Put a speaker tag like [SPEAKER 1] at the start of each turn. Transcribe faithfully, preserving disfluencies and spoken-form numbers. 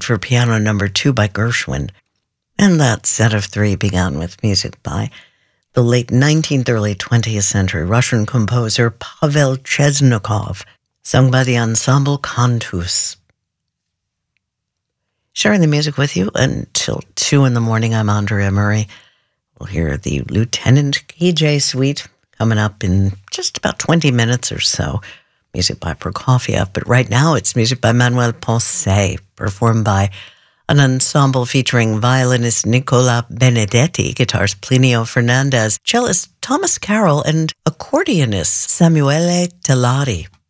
[SPEAKER 1] Prelude for Piano Number Two by Gershwin. And that set of three began with music by the late nineteenth, early twentieth century Russian composer Pavel Chesnokov, sung by the ensemble Cantus. Sharing the music with you until two in the morning, I'm Andrea Murray. We'll hear the Lieutenant K J Suite coming up in just about twenty minutes or so. Music by Prokofiev, but right now it's music by Manuel Ponce, performed by an ensemble featuring violinist Nicola Benedetti, guitarist Plinio Fernandez, cellist Thomas Carroll, and accordionist Samuele Telari.